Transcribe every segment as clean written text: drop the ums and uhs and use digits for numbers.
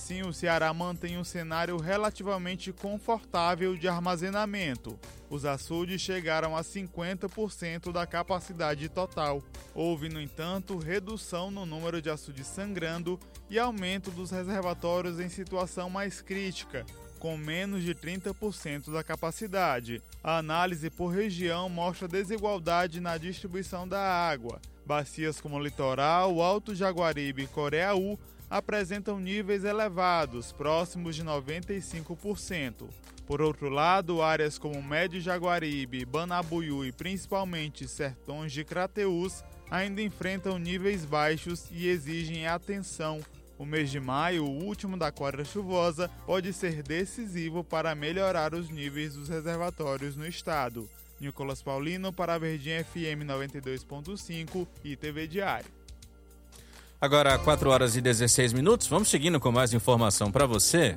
Assim, o Ceará mantém um cenário relativamente confortável de armazenamento. Os açudes chegaram a 50% da capacidade total. Houve, no entanto, redução no número de açudes sangrando e aumento dos reservatórios em situação mais crítica, com menos de 30% da capacidade. A análise por região mostra desigualdade na distribuição da água. Bacias como Litoral, Alto Jaguaribe e Coreaú apresentam níveis elevados, próximos de 95%. Por outro lado, áreas como Médio Jaguaribe, Banabuiú e principalmente Sertões de Crateús ainda enfrentam níveis baixos e exigem atenção. O mês de maio, o último da quadra chuvosa, pode ser decisivo para melhorar os níveis dos reservatórios no estado. Nicolas Paulino para a Verdinha FM 92.5 e TV Diário. Agora, 4 horas e 16 minutos. Vamos seguindo com mais informação para você.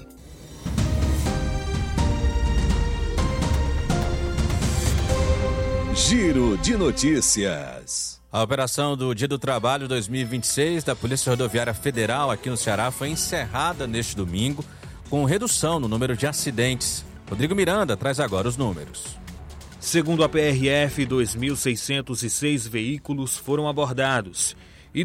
Giro de notícias. A operação do Dia do Trabalho 2026 da Polícia Rodoviária Federal aqui no Ceará foi encerrada neste domingo, com redução no número de acidentes. Rodrigo Miranda traz agora os números. Segundo a PRF, 2.606 veículos foram abordados e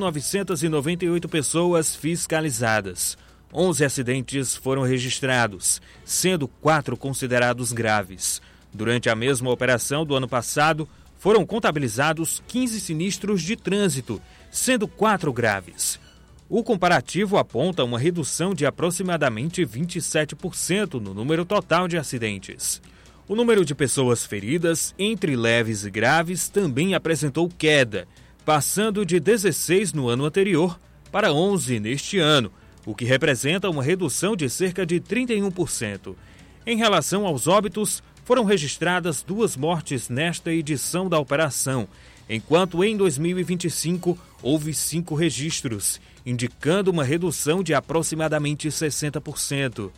2.998 pessoas fiscalizadas. 11 acidentes foram registrados, sendo 4 considerados graves. Durante a mesma operação do ano passado, foram contabilizados 15 sinistros de trânsito, sendo 4 graves. O comparativo aponta uma redução de aproximadamente 27% no número total de acidentes. O número de pessoas feridas, entre leves e graves, também apresentou queda, passando de 16 no ano anterior para 11 neste ano, o que representa uma redução de cerca de 31%. Em relação aos óbitos, foram registradas 2 mortes nesta edição da operação, enquanto em 2025 houve 5 registros, indicando uma redução de aproximadamente 60%.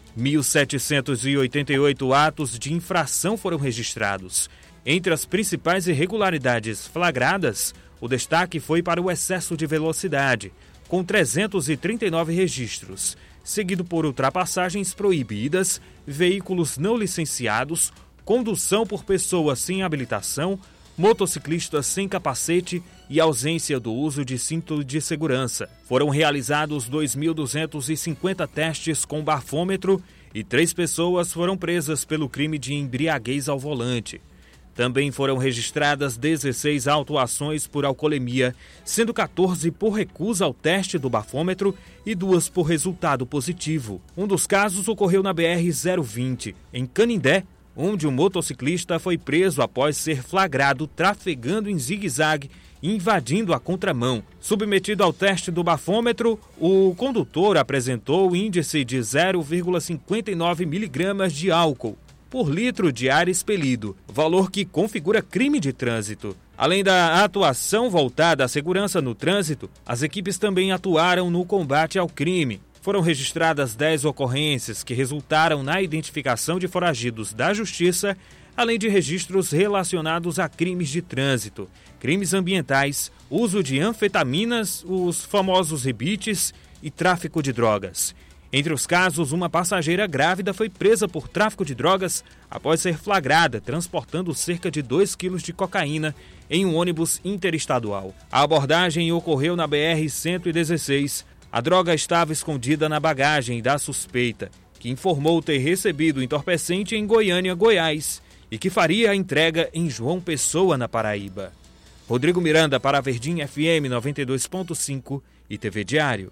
1.788 atos de infração foram registrados. Entre as principais irregularidades flagradas, o destaque foi para o excesso de velocidade, com 339 registros, seguido por ultrapassagens proibidas, veículos não licenciados, condução por pessoas sem habilitação, motociclistas sem capacete e ausência do uso de cinto de segurança. Foram realizados 2.250 testes com bafômetro e 3 pessoas foram presas pelo crime de embriaguez ao volante. Também foram registradas 16 autuações por alcoolemia, sendo 14 por recusa ao teste do bafômetro e 2 por resultado positivo. Um dos casos ocorreu na BR-020, em Canindé, onde um motociclista foi preso após ser flagrado trafegando em zigue-zague e invadindo a contramão. Submetido ao teste do bafômetro, o condutor apresentou índice de 0,59 miligramas de álcool por litro de ar expelido, valor que configura crime de trânsito. Além da atuação voltada à segurança no trânsito, as equipes também atuaram no combate ao crime. Foram registradas 10 ocorrências que resultaram na identificação de foragidos da Justiça, além de registros relacionados a crimes de trânsito, crimes ambientais, uso de anfetaminas, os famosos rebites e tráfico de drogas. Entre os casos, uma passageira grávida foi presa por tráfico de drogas após ser flagrada transportando cerca de 2 quilos de cocaína em um ônibus interestadual. A abordagem ocorreu na BR-116. A droga estava escondida na bagagem da suspeita, que informou ter recebido entorpecente em Goiânia, Goiás, e que faria a entrega em João Pessoa, na Paraíba. Rodrigo Miranda para a Verdinha FM 92.5 e TV Diário.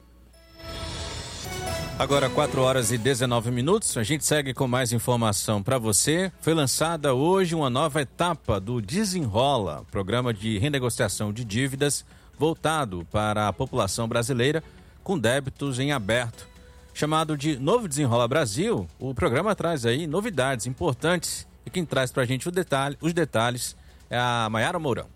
Agora 4 horas e 19 minutos, a gente segue com mais informação para você. Foi lançada hoje uma nova etapa do Desenrola, programa de renegociação de dívidas voltado para a população brasileira com débitos em aberto. Chamado de Novo Desenrola Brasil, o programa traz aí novidades importantes e quem traz para a gente os detalhes é a Mayara Mourão.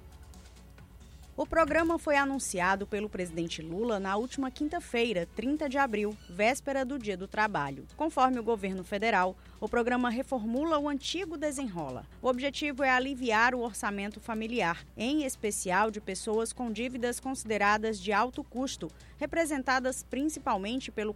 O programa foi anunciado pelo presidente Lula na última quinta-feira, 30 de abril, véspera do Dia do Trabalho. Conforme o governo federal, o programa reformula o antigo Desenrola. O objetivo é aliviar o orçamento familiar, em especial de pessoas com dívidas consideradas de alto custo, representadas principalmente pelo